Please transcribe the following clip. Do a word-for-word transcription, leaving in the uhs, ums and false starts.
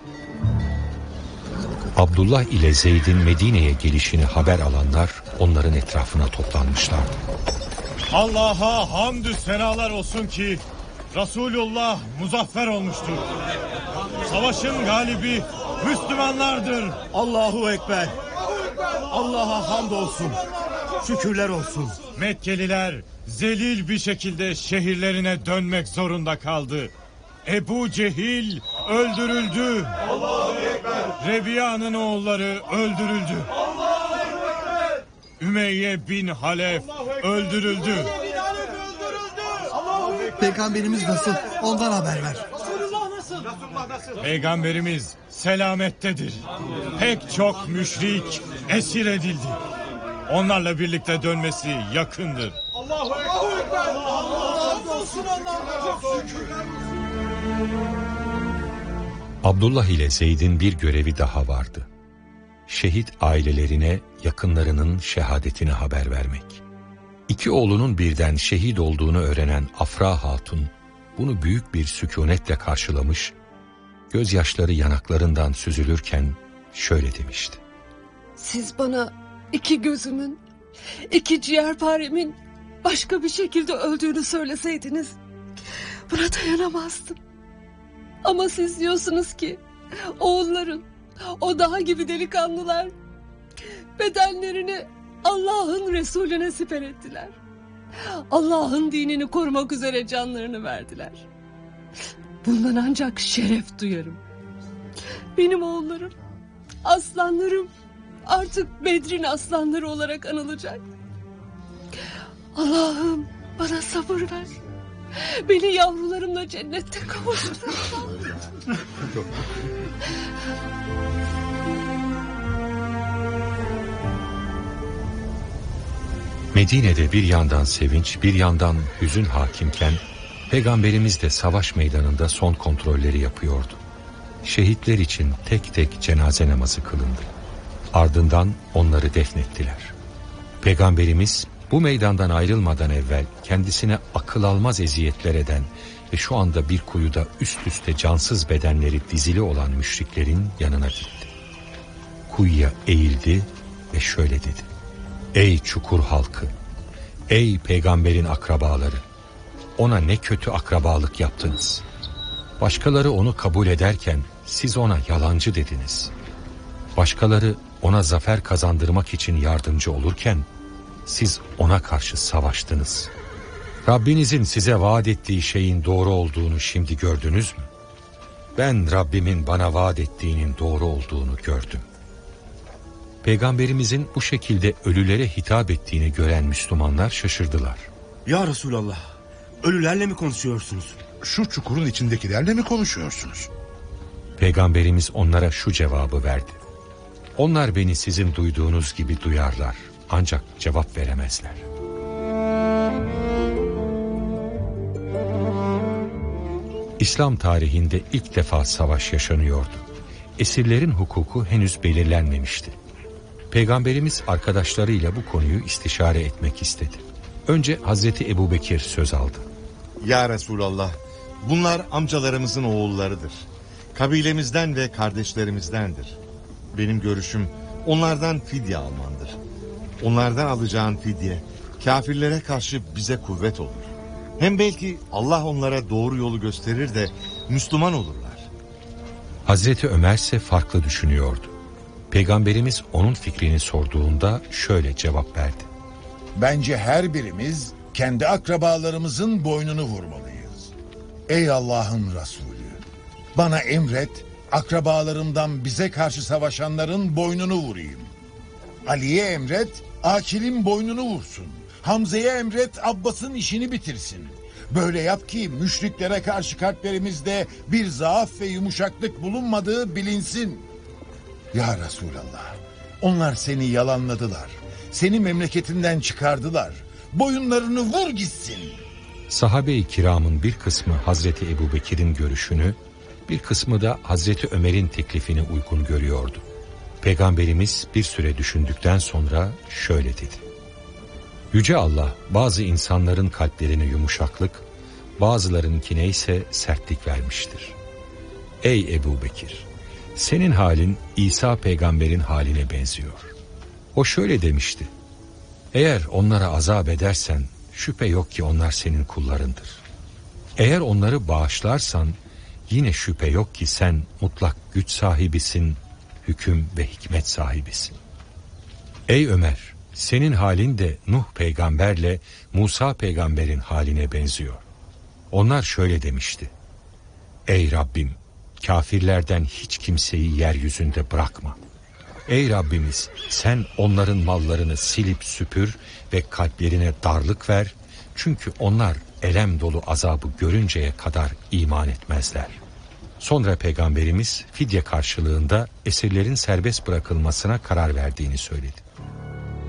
Abdullah ile Zeyd'in Medine'ye gelişini haber alanlar onların etrafına toplanmışlardı. Allah'a hamdü senalar olsun ki Resulullah muzaffer olmuştur. Savaşın galibi Müslümanlardır. Allahu Ekber. Allah'a hamdolsun. Şükürler olsun. Mekkeliler zelil bir şekilde şehirlerine dönmek zorunda kaldı. Ebu Cehil öldürüldü. Allahu Ekber. Rebiya'nın oğulları öldürüldü. Allahu Ekber. Ümeyye bin Halef öldürüldü. Peygamberimiz nasıl? Ondan haber ver. Peygamberimiz selamettedir. Pek çok müşrik esir edildi. Onlarla birlikte dönmesi yakındır. Allahu Ekber. Allah razı olsun. Allah razı olsun. Abdullah ile Zeyd'in bir görevi daha vardı. Şehit ailelerine yakınlarının şehadetini haber vermek. İki oğlunun birden şehit olduğunu öğrenen Afra Hatun bunu büyük bir sükunetle karşılamış, gözyaşları yanaklarından süzülürken şöyle demişti. Siz bana iki gözümün, iki ciğerparemin başka bir şekilde öldüğünü söyleseydiniz buna dayanamazdım. Ama siz diyorsunuz ki oğulların, o dağ gibi delikanlılar bedenlerini Allah'ın Resulüne siper ettiler. Allah'ın dinini korumak üzere canlarını verdiler. Bundan ancak şeref duyarım. Benim oğullarım, aslanlarım artık Bedrin aslanları olarak anılacak. Allah'ım bana sabır ver. Beni yavrularımla cennette kavuştur. Medine'de bir yandan sevinç, bir yandan hüzün hakimken Peygamberimiz de savaş meydanında son kontrolleri yapıyordu. Şehitler için tek tek cenaze namazı kılındı. Ardından onları defnettiler. Peygamberimiz bu meydandan ayrılmadan evvel kendisine akıl almaz eziyetler eden ve şu anda bir kuyuda üst üste cansız bedenleri dizili olan müşriklerin yanına gitti. Kuyuya eğildi ve şöyle dedi. Ey çukur halkı, ey peygamberin akrabaları, ona ne kötü akrabalık yaptınız. Başkaları onu kabul ederken siz ona yalancı dediniz. Başkaları ona zafer kazandırmak için yardımcı olurken siz ona karşı savaştınız. Rabbinizin size vaat ettiği şeyin doğru olduğunu şimdi gördünüz mü? Ben Rabbimin bana vaat ettiğinin doğru olduğunu gördüm. Peygamberimizin bu şekilde ölülere hitap ettiğini gören Müslümanlar şaşırdılar. Ya Resulallah, ölülerle mi konuşuyorsunuz? Şu çukurun içindekilerle mi konuşuyorsunuz? Peygamberimiz onlara şu cevabı verdi. Onlar beni sizin duyduğunuz gibi duyarlar, ancak cevap veremezler. İslam tarihinde ilk defa savaş yaşanıyordu. Esirlerin hukuku henüz belirlenmemişti. Peygamberimiz arkadaşlarıyla bu konuyu istişare etmek istedi. Önce Hazreti Ebubekir söz aldı. Ya Resulallah, bunlar amcalarımızın oğullarıdır. Kabilemizden ve kardeşlerimizdendir. Benim görüşüm onlardan fidye almandır. Onlardan alacağın fidye kafirlere karşı bize kuvvet olur. Hem belki Allah onlara doğru yolu gösterir de Müslüman olurlar. Hazreti Ömer ise farklı düşünüyordu. Peygamberimiz onun fikrini sorduğunda şöyle cevap verdi. Bence her birimiz kendi akrabalarımızın boynunu vurmalıyız. Ey Allah'ın Resulü, bana emret, akrabalarımdan bize karşı savaşanların boynunu vurayım. Ali'ye emret, Akil'in boynunu vursun. Hamza'ya emret, Abbas'ın işini bitirsin. Böyle yap ki müşriklere karşı kalplerimizde bir zaaf ve yumuşaklık bulunmadığı bilinsin. Ya Resulallah, onlar seni yalanladılar. Seni memleketinden çıkardılar. Boyunlarını vur gitsin. Sahabe-i kiramın bir kısmı Hazreti Ebubekir'in görüşünü, bir kısmı da Hazreti Ömer'in teklifini uygun görüyordu. Peygamberimiz bir süre düşündükten sonra şöyle dedi. Yüce Allah bazı insanların kalplerine yumuşaklık, bazılarınkine ise sertlik vermiştir. Ey Ebubekir, Senin halin İsa peygamberin haline benziyor. O şöyle demişti: eğer onlara azap edersen şüphe yok ki onlar senin kullarındır. Eğer onları bağışlarsan yine şüphe yok ki sen mutlak güç sahibisin, hüküm ve hikmet sahibisin. Ey Ömer, senin halin de Nuh peygamberle Musa peygamberin haline benziyor. Onlar şöyle demişti: ey Rabbim, kafirlerden hiç kimseyi yeryüzünde bırakma. Ey Rabbimiz, sen onların mallarını silip süpür ve kalplerine darlık ver. Çünkü onlar elem dolu azabı görünceye kadar iman etmezler. Sonra Peygamberimiz fidye karşılığında esirlerin serbest bırakılmasına karar verdiğini söyledi.